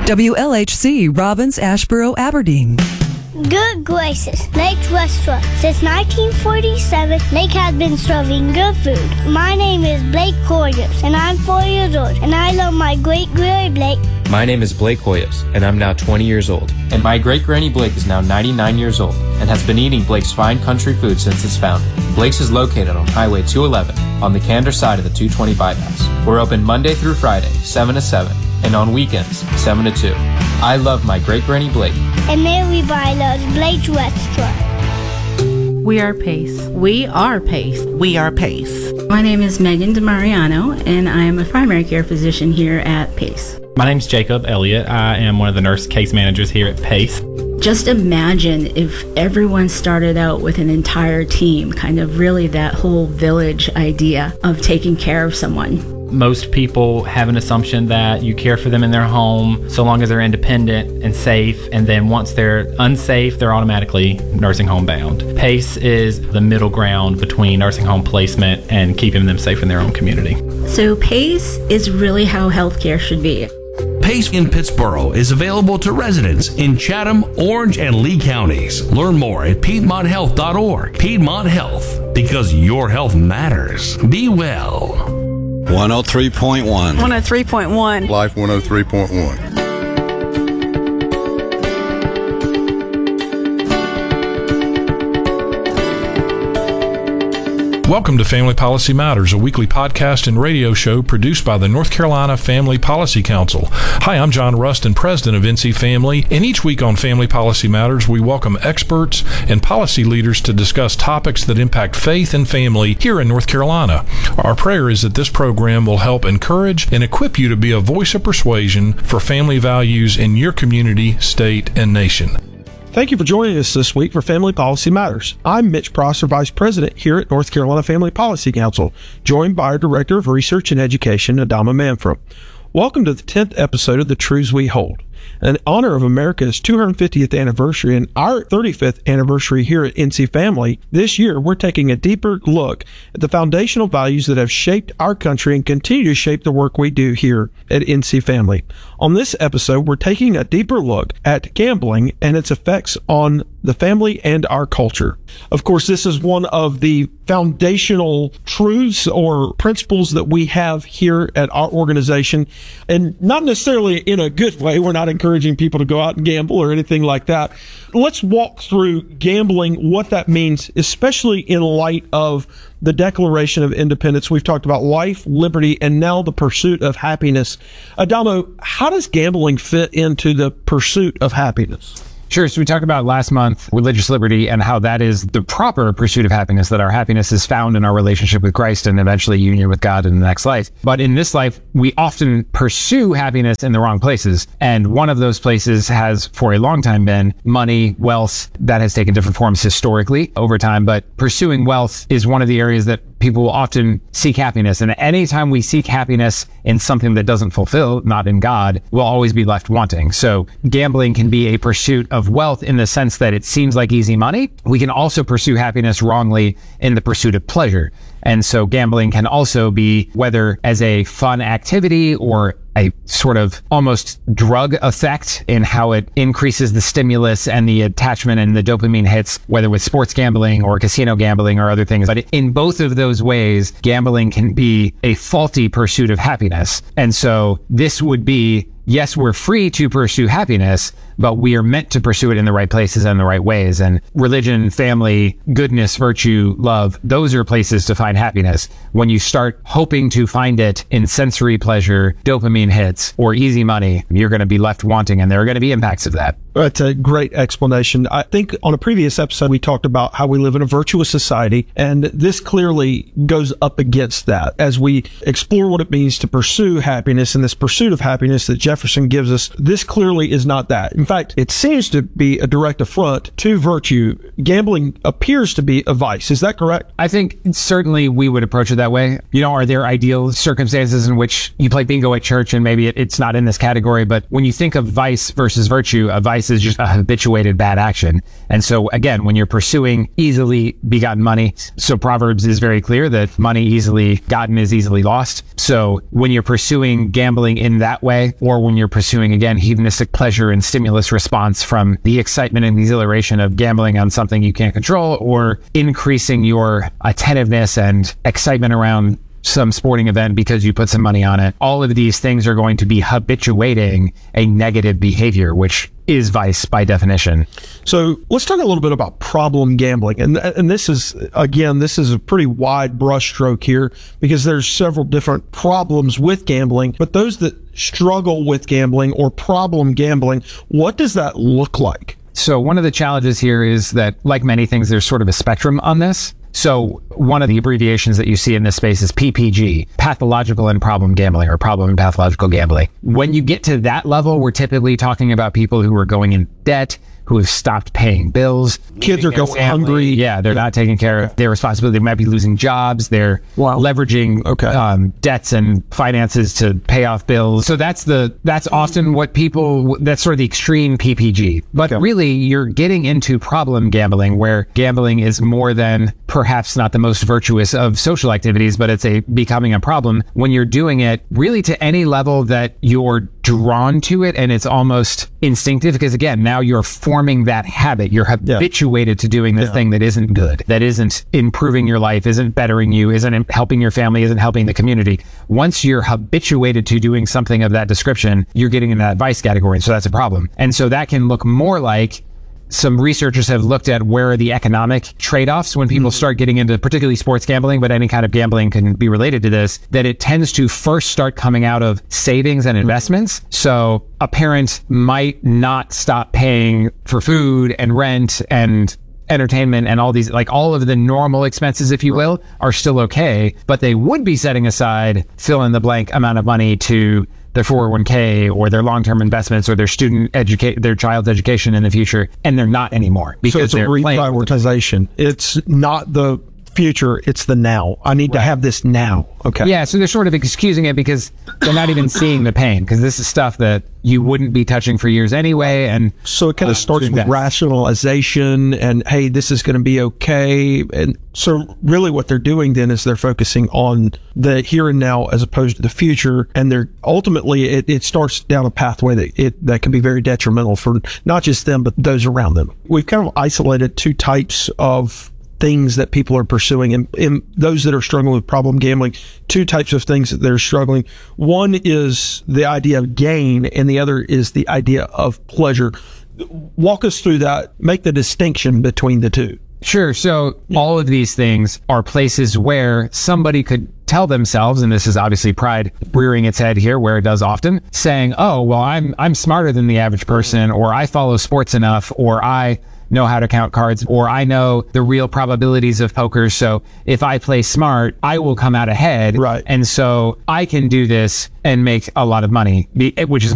WLHC, Robbins, Ashboro, Aberdeen. Good gracious, Lake's Restaurant. Since 1947, Lake has been serving good food. My name is Blake Hoyos, and I'm 4 years old, and I love my great-granny Blake. My name is Blake Hoyos, and I'm now 20 years old. And my great-granny Blake is now 99 years old, and has been eating Blake's fine country food since its founding. Blake's is located on Highway 211, on the Candor side of the 220 bypass. We're open Monday through Friday, 7 to 7, and on weekends, 7 to 2. I love my great-granny Blake. And everybody loves Blake's Restaurant. We are Pace. We are Pace. We are Pace. My name is Megan DeMariano, and I am a primary care physician here at Pace. My name is Jacob Elliott. I am one of the nurse case managers here at Pace. Just imagine if everyone started out with an entire team, kind of really that whole village idea of taking care of someone. Most people have an assumption that you care for them in their home so long as they're independent and safe, and then once they're unsafe, they're automatically nursing home bound. PACE is the middle ground between nursing home placement and keeping them safe in their own community. So PACE is really how healthcare should be. PACE in Pittsboro is available to residents in Chatham, Orange, and Lee counties. Learn more at PiedmontHealth.org. Piedmont Health, because your health matters. Be well. 103.1. 103.1. Life 103.1. Welcome to Family Policy Matters, a weekly podcast and radio show produced by the North Carolina Family Policy Council. Hi, I'm John Rustin, president of NC Family, and each week on Family Policy Matters, we welcome experts and policy leaders to discuss topics that impact faith and family here in North Carolina. Our prayer is that this program will help encourage and equip you to be a voice of persuasion for family values in your community, state, and nation. Thank you for joining us this week for Family Policy Matters. I'm Mitch Prosser, Vice President here at North Carolina Family Policy Council, joined by our Director of Research and Education, Adama Manfra. Welcome to the 10th episode of The Truths We Hold. In honor of America's 250th anniversary and our 35th anniversary here at NC Family, this year we're taking a deeper look at the foundational values that have shaped our country and continue to shape the work we do here at NC Family. On this episode, we're taking a deeper look at gambling and its effects on the family and our culture. Of course, this is one of the foundational truths or principles that we have here at our organization, and not necessarily in a good way. We're not encouraging people to go out and gamble or anything like that. Let's walk through gambling, what that means, especially in light of the Declaration of Independence. We've talked about life, liberty, and now the pursuit of happiness. Adamo, how does gambling fit into the pursuit of happiness? Sure. So we talked about last month religious liberty and how that is the proper pursuit of happiness, that our happiness is found in our relationship with Christ and eventually union with God in the next life. But in this life, we often pursue happiness in the wrong places. And one of those places has for a long time been money, wealth. That has taken different forms historically over time. But pursuing wealth is one of the areas that people will often seek happiness. And anytime we seek happiness in something that doesn't fulfill, not in God, we'll always be left wanting. So gambling can be a pursuit of wealth in the sense that it seems like easy money. We can also pursue happiness wrongly in the pursuit of pleasure. And so gambling can also be, whether as a fun activity or a sort of almost drug effect in how it increases the stimulus and the attachment and the dopamine hits, whether with sports gambling or casino gambling or other things. But in both of those ways, gambling can be a faulty pursuit of happiness. And so this would be, yes, we're free to pursue happiness, but we are meant to pursue it in the right places and the right ways. And religion, family, goodness, virtue, love, those are places to find happiness. When you start hoping to find it in sensory pleasure, dopamine hits, or easy money, you're going to be left wanting, and there are going to be impacts of that. That's a great explanation. I think on a previous episode, we talked about how we live in a virtuous society, and this clearly goes up against that as we explore what it means to pursue happiness and this pursuit of happiness that Jefferson gives us. This clearly is not that. In fact, it seems to be a direct affront to virtue. Gambling appears to be a vice. Is that correct? I think certainly we would approach it that way. You know, are there ideal circumstances in which you play bingo at church and maybe it's not in this category? But when you think of vice versus virtue, a vice vice is just a habituated bad action. And so again, when you're pursuing easily begotten money, so Proverbs is very clear that money easily gotten is easily lost. So when you're pursuing gambling in that way, or when you're pursuing, again, hedonistic pleasure and stimulus response from the excitement and exhilaration of gambling on something you can't control, or increasing your attentiveness and excitement around some sporting event because you put some money on it, all of these things are going to be habituating a negative behavior, which is vice by definition. So let's talk a little bit about problem gambling. And this is a pretty wide brushstroke here, because there's several different problems with gambling. But those that struggle with gambling or problem gambling, what does that look like? So one of the challenges here is that, like many things, there's sort of a spectrum on this. So one of the abbreviations that you see in this space is PPG, pathological and problem gambling, or problem and pathological gambling. When you get to that level, we're typically talking about people who are going in debt, who have stopped paying bills. Kids are going hungry. Yeah, they're not taking care of their responsibility. They might be losing jobs. They're leveraging debts and finances to pay off bills. So that's often what that's sort of the extreme PPG. But really, you're getting into problem gambling, where gambling is more than perhaps not the most virtuous of social activities, but it's becoming a problem when you're doing it really to any level that you're drawn to it, and it's almost instinctive, because again, now you're forming that habit. You're habituated to doing this thing that isn't good, that isn't improving your life, isn't bettering you, isn't helping your family, isn't helping the community. Once you're habituated to doing something of that description, you're getting in that vice category, and so that's a problem. And so that can look more like, some researchers have looked at where are the economic trade-offs when people start getting into particularly sports gambling, but any kind of gambling can be related to this, that it tends to first start coming out of savings and investments. So a parent might not stop paying for food and rent and entertainment and all these, like all of the normal expenses, if you will, are still okay, but they would be setting aside fill in the blank amount of money to their 401k or their long-term investments or their their child's education in the future, and they're not anymore, because so it's a reprioritization. It's not the future, it's the now. I need to have this now. Okay. Yeah, so they're sort of excusing it because they're not even seeing the pain, because this is stuff that you wouldn't be touching for years anyway. And so it kind of starts with rationalization and, hey, this is going to be okay. And so really what they're doing then is they're focusing on the here and now as opposed to the future. And they're ultimately, it starts down a pathway that can be very detrimental for not just them, but those around them. We've kind of isolated two types of things that people are pursuing, and those that are struggling with problem gambling, two types of things that they're struggling. One is the idea of gain, and the other is the idea of pleasure. Walk us through that. Make the distinction between the two. Sure. So all of these things are places where somebody could tell themselves, and this is obviously pride rearing its head here, where it does often, saying, oh, well, I'm smarter than the average person, or I follow sports enough, or I know how to count cards, or I know the real probabilities of poker, so if I play smart, I will come out ahead. Right. And so I can do this and make a lot of money, which is